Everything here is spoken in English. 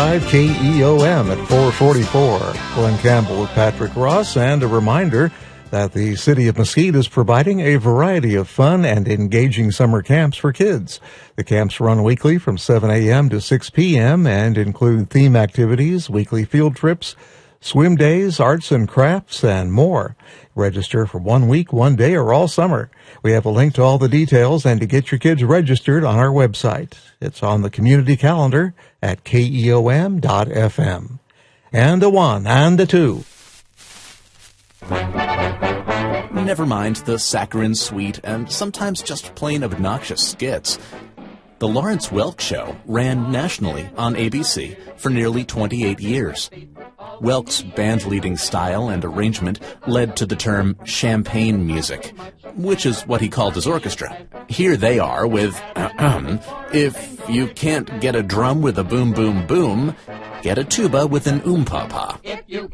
101.5 KEOM at 444. Glenn Campbell with Patrick Ross, and a reminder that the City of Mesquite is providing a variety of fun and engaging summer camps for kids. The camps run weekly from 7 a.m. to 6 p.m. and include theme activities, weekly field trips, swim days, arts and crafts, and more. Register for 1 week, 1 day, or all summer. We have a link to all the details and to get your kids registered on our website. It's on the community calendar at KEOM.FM. And a 1 and a 2. Never mind the saccharine sweet and sometimes just plain obnoxious skits. The Lawrence Welk Show ran nationally on ABC for nearly 28 years. Welk's band-leading style and arrangement led to the term champagne music, which is what he called his orchestra. Here they are with, if you can't get a drum with a boom boom boom, get a tuba with an pa-pa.